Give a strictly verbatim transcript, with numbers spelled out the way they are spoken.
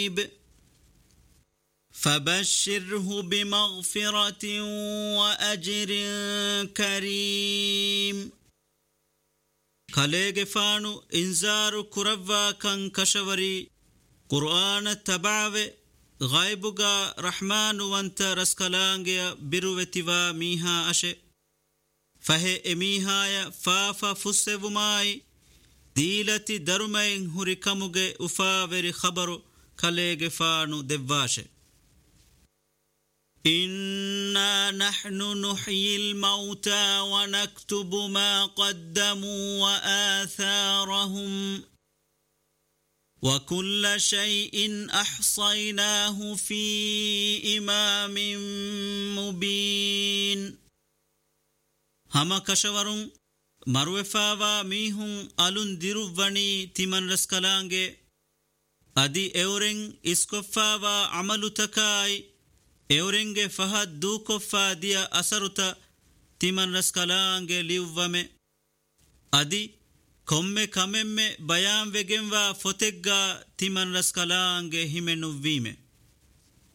فبشره بمغفرة وأجر كريم كاليغ فانو انذار كربا كان كشوري قرآن تبعوه غيبوغا رحمن وانت رسكالانجيا بروتيوا ميها أشي فهي اميهايا فافا فسوماي ديلتي درمين هريكموغي افاوري خبرو كاليغ فانو دواشه إنا نحن نحيي الموتى ونكتب ما قدموا وآثارهم وكل شيء أحصيناه في إمام مبين هما كشورون مروفاوا ميهم ألون ديروفاني تيمن رسكالانجي أدي إورين إسكوفاوا عملو تكاي إورينجي فهد دوكوفا ديا أسرتا تيمن رسكالانجي ليوفامي أدي كومي كممي بيان وگنوا فتگا تيمن رسكالانجي همنو ويمي